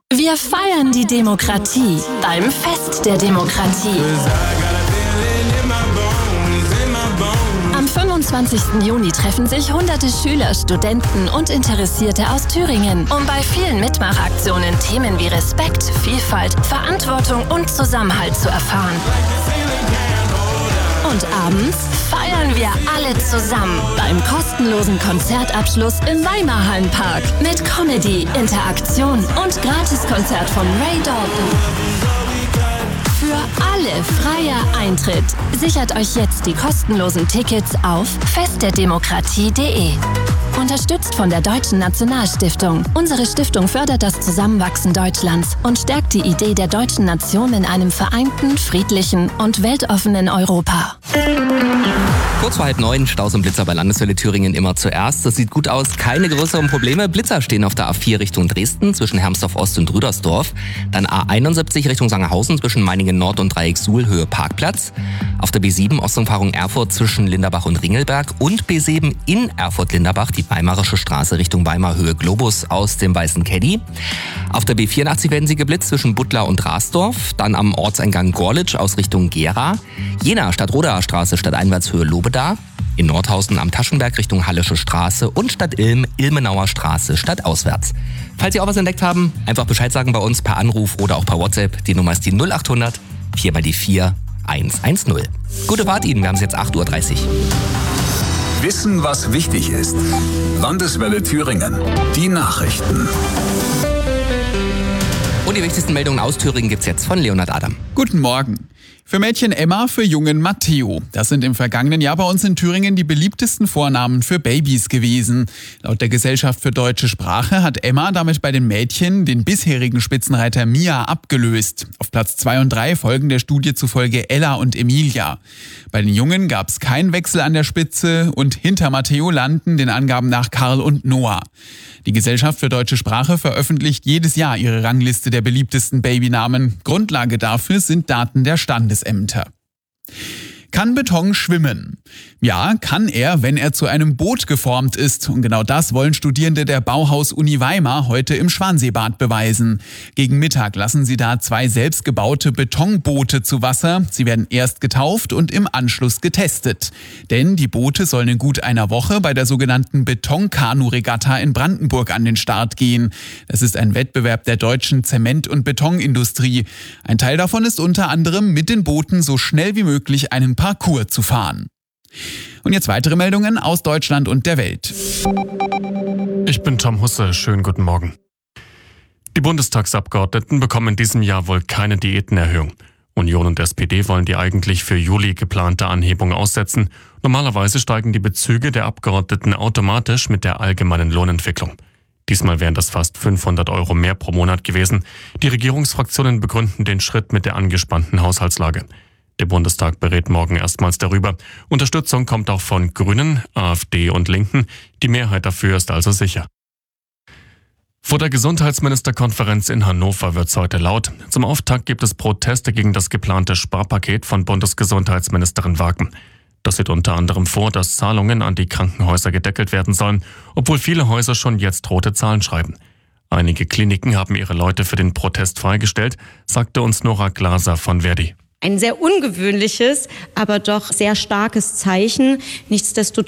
Wir feiern die Demokratie beim Fest der Demokratie. Am 25. Juni treffen sich hunderte Schüler, Studenten und Interessierte aus Thüringen, um bei vielen Mitmachaktionen Themen wie Respekt, Vielfalt, Verantwortung und Zusammenhalt zu erfahren. Und abends feiern wir alle zusammen beim kostenlosen Konzertabschluss im Weimarhallenpark mit Comedy, Interaktion und Gratiskonzert von Ray Dalton. Für alle freier Eintritt. Sichert euch jetzt die kostenlosen Tickets auf festderdemokratie.de. Unterstützt von der Deutschen Nationalstiftung. Unsere Stiftung fördert das Zusammenwachsen Deutschlands und stärkt die Idee der deutschen Nation in einem vereinten, friedlichen und weltoffenen Europa. Kurz vor 8:30, Staus und Blitzer bei Landeswelle Thüringen immer zuerst. Das sieht gut aus, keine größeren Probleme. Blitzer stehen auf der A4 Richtung Dresden zwischen Hermsdorf Ost und Rüdersdorf. Dann A71 Richtung Sangerhausen zwischen Meiningen Nord und Dreiecksuhl Höhe Parkplatz. Auf der B7 Ostumfahrung Erfurt zwischen Linderbach und Ringelberg und B7 in Erfurt-Linderbach die Weimarische Straße Richtung Weimar Höhe Globus aus dem Weißen Caddy. Auf der B84 werden sie geblitzt zwischen Butler und Rasdorf. Dann am Ortseingang Gorlitsch aus Richtung Gera. Jena Stadtrodaer Straße stadteinwärts Höhe Lobeda. In Nordhausen am Taschenberg Richtung Hallische Straße und Stadt Ilm Ilmenauer Straße stadtauswärts. Falls Sie auch was entdeckt haben, einfach Bescheid sagen bei uns per Anruf oder auch per WhatsApp. Die Nummer ist die 0800 4x4 110. Gute Fahrt Ihnen, wir haben es jetzt 8:30 Uhr. Wissen, was wichtig ist. Landeswelle Thüringen. Die Nachrichten. Und die wichtigsten Meldungen aus Thüringen gibt's jetzt von Leonhard Adam. Guten Morgen. Für Mädchen Emma, für Jungen Matteo. Das sind im vergangenen Jahr bei uns in Thüringen die beliebtesten Vornamen für Babys gewesen. Laut der Gesellschaft für deutsche Sprache hat Emma damit bei den Mädchen den bisherigen Spitzenreiter Mia abgelöst. Auf Platz 2 und 3 folgen der Studie zufolge Ella und Emilia. Bei den Jungen gab es keinen Wechsel an der Spitze und hinter Matteo landen den Angaben nach Karl und Noah. Die Gesellschaft für deutsche Sprache veröffentlicht jedes Jahr ihre Rangliste der beliebtesten Babynamen. Grundlage dafür sind Daten der Standesämter. Kann Beton schwimmen? Ja, kann er, wenn er zu einem Boot geformt ist. Und genau das wollen Studierende der Bauhaus-Uni Weimar heute im Schwanseebad beweisen. Gegen Mittag lassen sie da 2 selbstgebaute Betonboote zu Wasser. Sie werden erst getauft und im Anschluss getestet. Denn die Boote sollen in gut einer Woche bei der sogenannten Betonkanu-Regatta in Brandenburg an den Start gehen. Das ist ein Wettbewerb der deutschen Zement- und Betonindustrie. Ein Teil davon ist unter anderem, mit den Booten so schnell wie möglich einen Parcours zu fahren. Und jetzt weitere Meldungen aus Deutschland und der Welt. Ich bin Tom Husse, schönen guten Morgen. Die Bundestagsabgeordneten bekommen in diesem Jahr wohl keine Diätenerhöhung. Union und SPD wollen die eigentlich für Juli geplante Anhebung aussetzen. Normalerweise steigen die Bezüge der Abgeordneten automatisch mit der allgemeinen Lohnentwicklung. Diesmal wären das fast 500 € mehr pro Monat gewesen. Die Regierungsfraktionen begründen den Schritt mit der angespannten Haushaltslage. Der Bundestag berät morgen erstmals darüber. Unterstützung kommt auch von Grünen, AfD und Linken. Die Mehrheit dafür ist also sicher. Vor der Gesundheitsministerkonferenz in Hannover wird's heute laut. Zum Auftakt gibt es Proteste gegen das geplante Sparpaket von Bundesgesundheitsministerin Wagen. Das sieht unter anderem vor, dass Zahlungen an die Krankenhäuser gedeckelt werden sollen, obwohl viele Häuser schon jetzt rote Zahlen schreiben. Einige Kliniken haben ihre Leute für den Protest freigestellt, sagte uns Nora Glaser von Verdi. Ein sehr ungewöhnliches, aber doch sehr starkes Zeichen. Nichtsdestotrotz